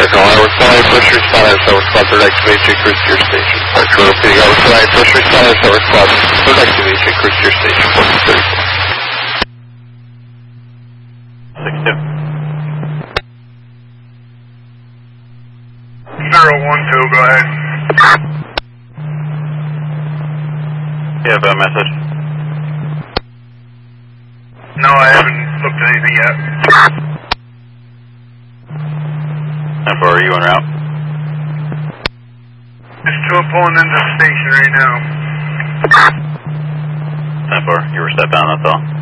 First responders, Tower Squad, third activation, cruise to your station. Repeating, first responders, Tower Squad, third activation, cruise to your station, 1434. 6-2. 012, go ahead. You have a message? No, I haven't looked at anything yet. 10-4, are you en route? Just pulling into the station right now. 10-4, you were stepped down, that's all.